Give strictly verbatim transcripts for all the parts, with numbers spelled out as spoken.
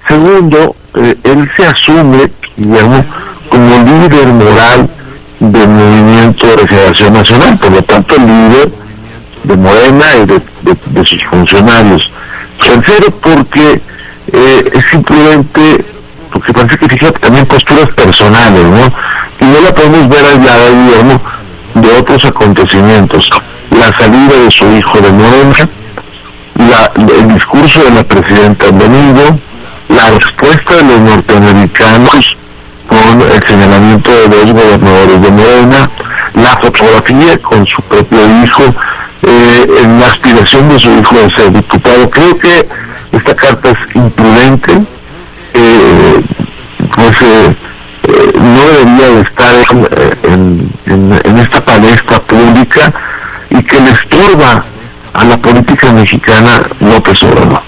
Segundo, eh, él se asume, digamos, como líder moral del movimiento de Regeneración Nacional, por lo tanto líder de Morena y de, de, de sus funcionarios. Tercero, porque eh, es simplemente, porque parece que fija también posturas personales, ¿no? Y no la podemos ver aislada, digamos, de otros acontecimientos. La salida de su hijo de Morena, la, el discurso de la presidenta Benigno, la respuesta de los norteamericanos con el señalamiento de dos gobernadores de Morena, la fotografía con su propio hijo, eh, en la aspiración de su hijo de ser diputado. Creo que esta carta es imprudente, eh, pues eh, eh, no debería de estar en, en, en esta palestra pública y que le estorba a la política mexicana López Obrador.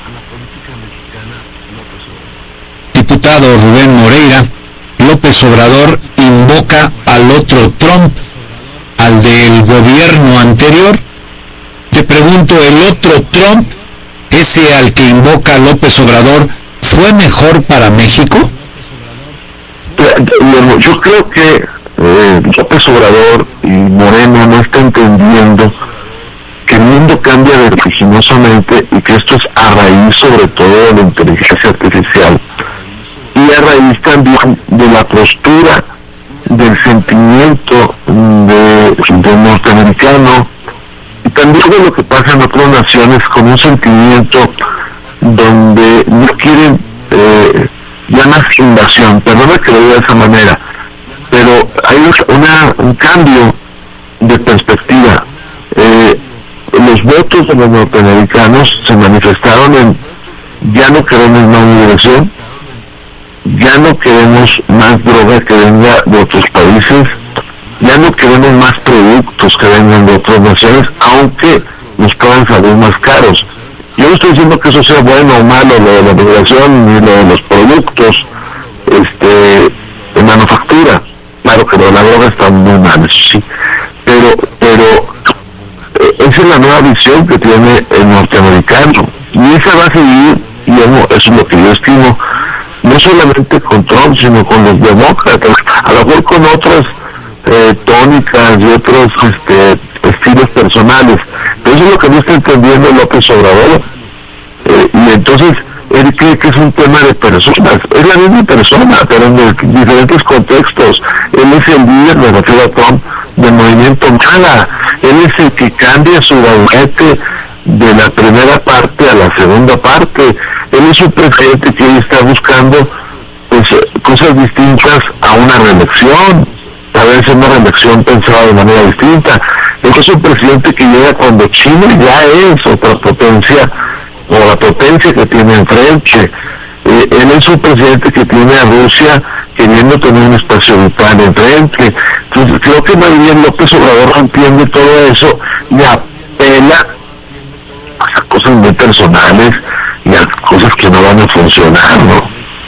Diputado Rubén Moreira, López Obrador invoca al otro Trump, al del gobierno anterior. Te pregunto, ¿el otro Trump, ese al que invoca López Obrador, fue mejor para México? Yo creo que eh, López Obrador y Morena no está entendiendo que el mundo cambia vertiginosamente y que esto es a raíz sobre todo de la inteligencia artificial y a raíz también de la postura del sentimiento de, del norteamericano y también de lo que pasa en otras naciones con un sentimiento donde no quieren eh, ya más invasión, perdona que lo diga de esa manera, pero hay una, un cambio de perspectiva. Eh, los votos de los norteamericanos se manifestaron en ya no queremos más migración, ya no queremos más droga que venga de otros países, ya no queremos más productos que vengan de otras naciones, aunque nos puedan salir más caros. Yo no estoy diciendo que eso sea bueno o malo, lo de la migración ni lo de los productos este, de manufactura. Claro que lo de la droga está muy mal, eso sí, pero, pero eh, esa es la nueva visión que tiene el norteamericano, y esa va a seguir, y eso es lo que yo estimo, no solamente con Trump, sino con los demócratas, a lo mejor con otras eh, tónicas y otros este, estilos personales, pero eso es lo que no está entendiendo López Obrador, eh, y entonces él cree que es un tema de personas, es la misma persona, pero en diferentes contextos. Él es el líder, me refiero a Trump, del movimiento Mala, él es el que cambia su gabinete de la primera parte a la segunda parte, él es un presidente que hoy está buscando pues cosas distintas a una reelección, tal vez una reelección pensada de manera distinta. Él es un presidente que llega cuando China ya es otra potencia, o la potencia que tiene enfrente. Eh, él es un presidente que tiene a Rusia queriendo tener un espacio vital enfrente. Entonces creo que más bien López Obrador entiende todo eso y apela a cosas muy personales y a cosas que no van a funcionar, ¿no?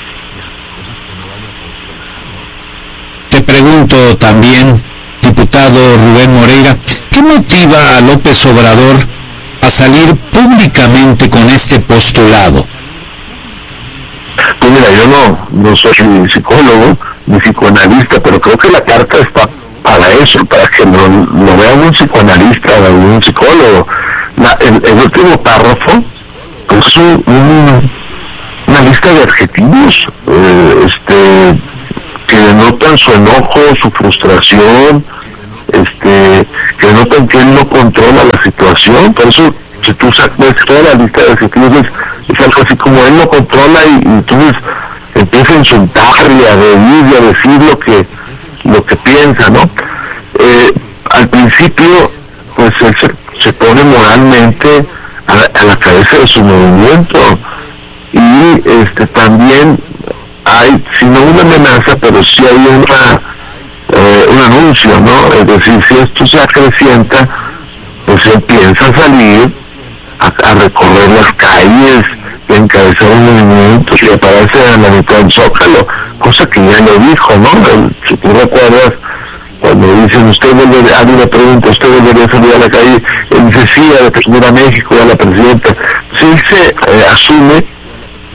Te pregunto también, diputado Rubén Moreira, ¿qué motiva a López Obrador a salir públicamente con este postulado? Pues mira, yo no, no soy ni psicólogo ni psicoanalista, pero creo que la carta está para eso, para que lo, lo vea un psicoanalista o un psicólogo. La, el, el último párrafo pues es un, un, una lista de adjetivos eh, este, que denotan su enojo, su frustración, este, que denotan que él no controla la situación. Por eso, si tú sacas toda la lista de adjetivos, es, es algo así como él no controla, y, y entonces empieza a insultar y a reír y a decir lo que lo que piensa, ¿no? Eh, al principio, pues él se, se pone moralmente a, a la cabeza de su movimiento, y este también hay, si no una amenaza, pero sí hay una eh, un anuncio, ¿no? Es decir, si esto se acrecienta, pues él piensa salir a, a recorrer las calles, encabezar un movimiento y aparece a la mitad del Zócalo, cosa que ya lo dijo, ¿no? El, si tú recuerdas, cuando dicen, usted volvería, alguien le pregunta, ¿usted volvería a salir a la calle? Él dice, sí, a defender a México, a la presidenta. Sí, se eh, asume como el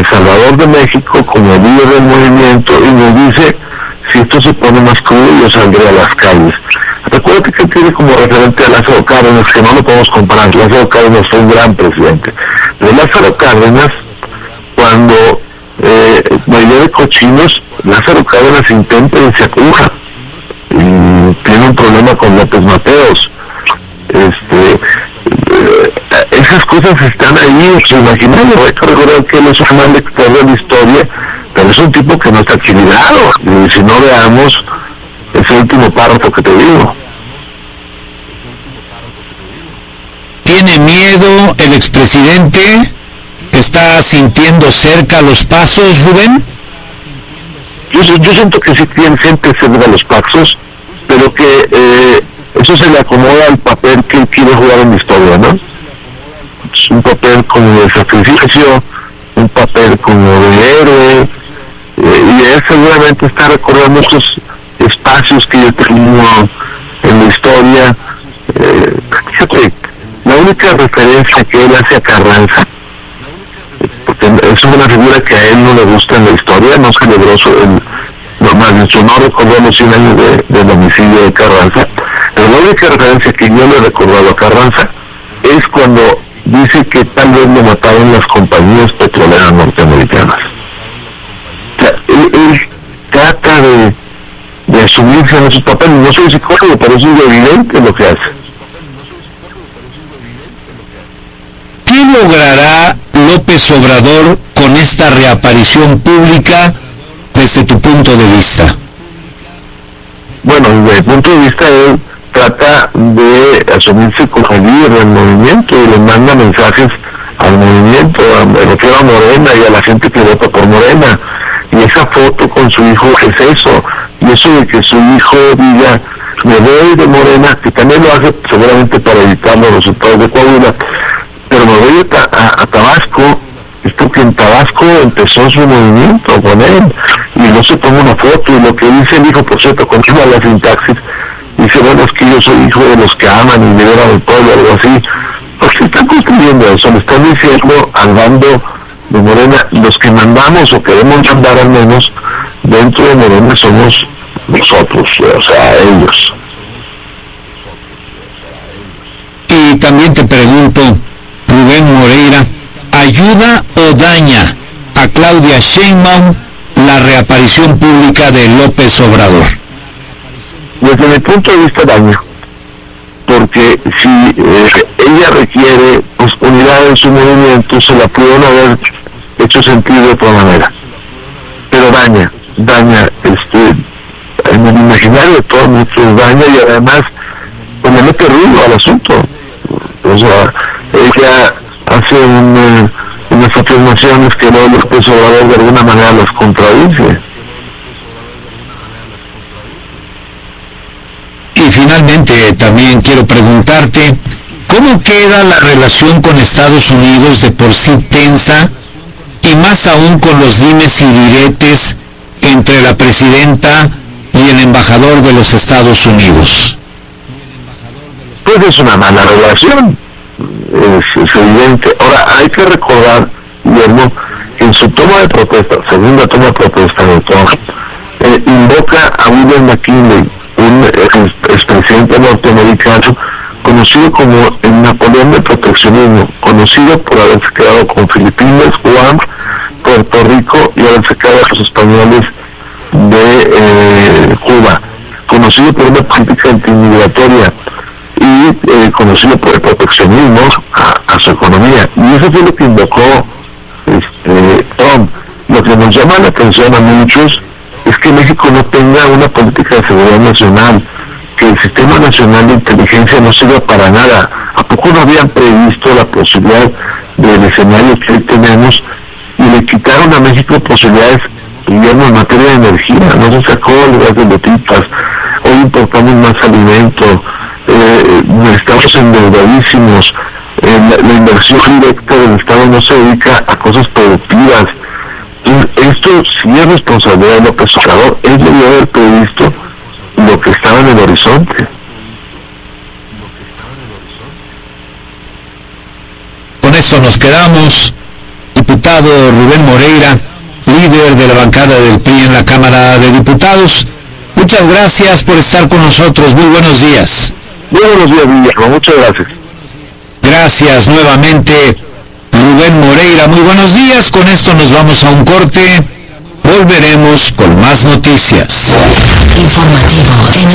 El Salvador de México como líder del movimiento y nos dice, si esto se pone más crudo, yo saldré a las calles. Recuerda que tiene como referente a Lázaro Cárdenas, que no lo podemos comparar. Lázaro Cárdenas fue un gran presidente. Pero Lázaro Cárdenas, cuando eh, bailó de cochinos, Lázaro Cárdenas intenta y se acuja. Y tiene un problema con López Mateos. Este, eh, esas cosas están ahí en su imaginario. Hay que recordar que él es un gran lector de la historia, pero es un tipo que no está equilibrado. Y si no veamos ese último párrafo que te digo. ¿Tiene miedo el expresidente? ¿Está sintiendo cerca los pasos, Rubén? Yo, yo siento que sí tiene siempre cerca los pasos, pero que eh, eso se le acomoda al papel que él quiere jugar en la historia, ¿no? Es un papel como de sacrificio, un papel como de héroe, eh, y él seguramente está recordando estos espacios que yo tengo en la historia. Eh, fíjate, la única referencia que él hace a Carranza, porque es una figura que a él no le gusta en la historia, no celebró su, el, normal, no recordó los cien años de, del homicidio de Carranza, pero la única referencia que yo le he recordado a Carranza es cuando dice que tal vez lo mataron las compañías petroleras norteamericanas. O sea, él, él trata de, de asumirse en esos papeles. No soy psicólogo, pero es evidente lo que hace. ¿Qué logrará López Obrador con esta reaparición pública desde tu punto de vista? Bueno, desde el punto de vista él trata de asumirse como líder del movimiento y le manda mensajes al movimiento, me refiero a Morena y a la gente que vota por Morena, y esa foto con su hijo es eso, y eso de que su hijo diga, me voy de Morena, que también lo hace seguramente para evitar los resultados de Coahuila, pero me voy a, a, a Tabasco, es porque en Tabasco empezó su movimiento con él, y no se toma una foto, y lo que dice el hijo, por cierto, continúa la sintaxis, dice, bueno, es que yo soy hijo de los que aman y liberan al pueblo, algo así, porque están construyendo eso, le están diciendo al bando de Morena, los que mandamos o queremos mandar al menos dentro de Morena somos nosotros, o sea, ellos. Y también te pregunto, Rubén Moreira, ¿ayuda o daña a Claudia Sheinbaum la reaparición pública de López Obrador? Desde mi punto de vista daña, porque si eh, ella requiere pues, unidad en su movimiento, se la pudieron haber hecho sentir de otra manera, pero daña, daña, este, en el imaginario de todos muchos daña, y además pues le mete ruido al asunto. O sea, ella hace un, eh, unas afirmaciones que luego López Obrador de alguna manera las contradice. Y finalmente también quiero preguntarte, ¿cómo queda la relación con Estados Unidos, de por sí tensa, y más aún con los dimes y diretes entre la presidenta y el embajador de los Estados Unidos? Pues es una mala relación, es, es evidente. Ahora, hay que recordar, Guillermo, que en su toma de protesta, segunda toma de protesta de Trump, eh, invoca a William McKinley, un expresidente norteamericano conocido como el Napoleón del proteccionismo, conocido por haberse quedado con Filipinas, Guam, Puerto Rico y haberse quedado con los españoles de eh, Cuba, conocido por una política antimigratoria y eh, conocido por el proteccionismo a, a su economía, y eso fue lo que invocó este, Trump. Lo que nos llama la atención a muchos es que México no tenga una política de seguridad nacional, que el sistema nacional de inteligencia no sirva para nada. ¿A poco no habían previsto la posibilidad del escenario que hoy tenemos y le quitaron a México posibilidades, digamos, en materia de energía? No se sacó el gas de Letitas, hoy importamos más alimento, eh, estamos endeudadísimos, eh, la, la inversión directa del Estado no se dedica a cosas productivas. Esto sí es responsabilidad de López Obrador, él debió haber previsto lo que estaba en el horizonte. Con eso nos quedamos, diputado. diputado Rubén Moreira, líder de la bancada del P R I en la Cámara de Diputados. Muchas gracias por estar con nosotros. Muy buenos días. Muy buenos días, Guillermo. Muchas gracias. Gracias nuevamente, Rubén Moreira. Muy buenos días. Con esto nos vamos a un corte. Volveremos con más noticias. Informativo en